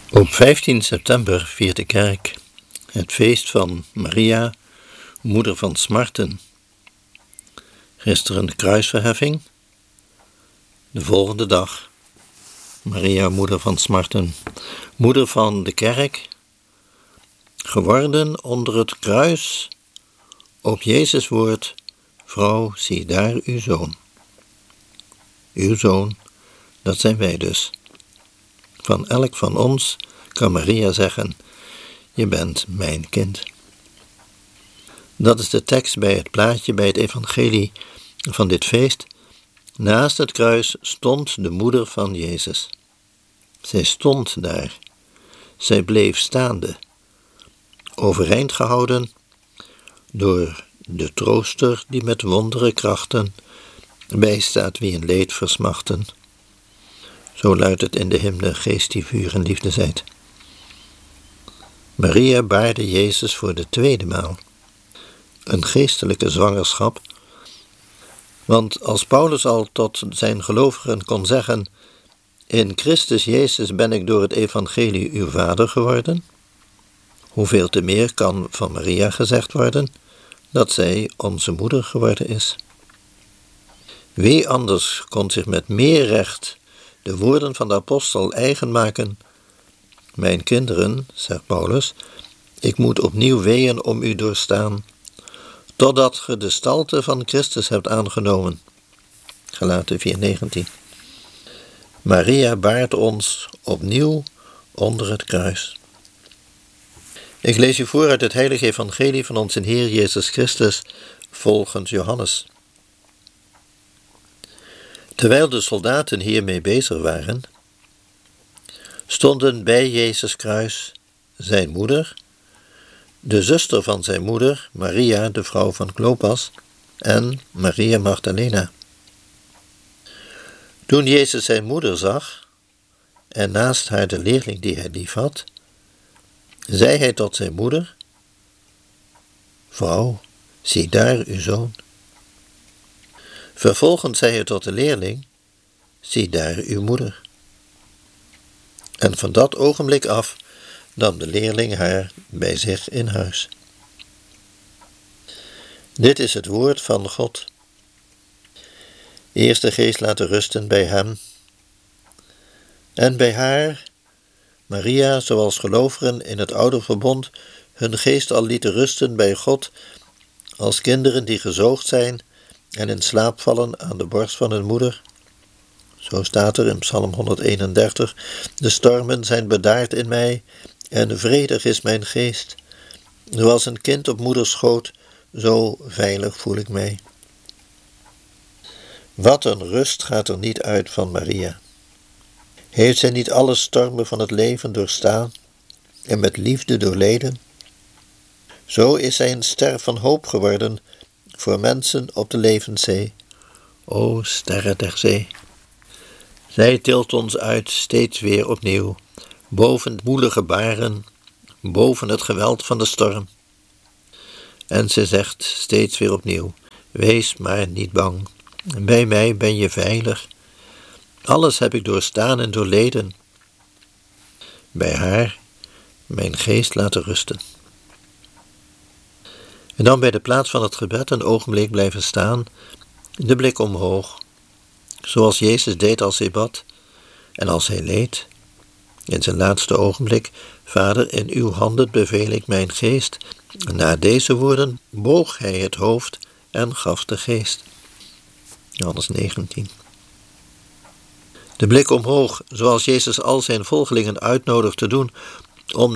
Op 15 september viert de kerk het feest van Maria, moeder van smarten. Gisteren de kruisverheffing. De volgende dag Maria, moeder van smarten, moeder van de kerk, geworden onder het kruis, op Jezus woord: vrouw, zie daar uw zoon. Uw zoon, dat zijn wij dus. Van elk van ons kan Maria zeggen: je bent mijn kind. Dat is de tekst bij het plaatje bij het evangelie van dit feest. Naast het kruis stond de moeder van Jezus. Zij stond daar. Zij bleef staande, overeind gehouden door de trooster die met wondere krachten bijstaat wie in leed versmachten. Zo luidt het in de hymne Geest die vuur en liefde zijt. Maria baarde Jezus voor de tweede maal. Een geestelijke zwangerschap. Want als Paulus al tot zijn gelovigen kon zeggen: in Christus Jezus ben ik door het evangelie uw vader geworden, hoeveel te meer kan van Maria gezegd worden dat zij onze moeder geworden is. Wie anders kon zich met meer recht de woorden van de apostel eigen maken: mijn kinderen, zegt Paulus, ik moet opnieuw weeën om u doorstaan, totdat ge de stalte van Christus hebt aangenomen. Galaten 4:19. Maria baart ons opnieuw onder het kruis. Ik lees u voor uit het heilige evangelie van onze Heer Jezus Christus volgens Johannes. Terwijl de soldaten hiermee bezig waren, stonden bij Jezus kruis zijn moeder, de zuster van zijn moeder, Maria, de vrouw van Klopas, en Maria Magdalena. Toen Jezus zijn moeder zag, en naast haar de leerling die hij liefhad, zei hij tot zijn moeder: vrouw, zie daar uw zoon. Vervolgens zei hij tot de leerling: zie daar uw moeder. En van dat ogenblik af nam de leerling haar bij zich in huis. Dit is het woord van God. Eerst de geest laten rusten bij hem en bij haar, Maria, zoals gelovigen in het oude verbond hun geest al lieten rusten bij God, als kinderen die gezoogd zijn en in slaap vallen aan de borst van hun moeder. Zo staat er in Psalm 131, de stormen zijn bedaard in mij en vredig is mijn geest. Zoals een kind op moeders schoot, zo veilig voel ik mij. Wat een rust gaat er niet uit van Maria. Heeft zij niet alle stormen van het leven doorstaan en met liefde doorleden? Zo is zij een ster van hoop geworden voor mensen op de levenszee. O sterren der zee! Zij tilt ons uit steeds weer opnieuw, boven de woelige baren, boven het geweld van de storm. En ze zegt steeds weer opnieuw: wees maar niet bang, bij mij ben je veilig. Alles heb ik doorstaan en doorleden. Bij haar mijn geest laten rusten. En dan bij de plaats van het gebed een ogenblik blijven staan, de blik omhoog, zoals Jezus deed als hij bad en als hij leed. In zijn laatste ogenblik: Vader, in uw handen beveel ik mijn geest. En na deze woorden boog hij het hoofd en gaf de geest. Johannes 19. De blik omhoog, zoals Jezus al zijn volgelingen uitnodigt te doen om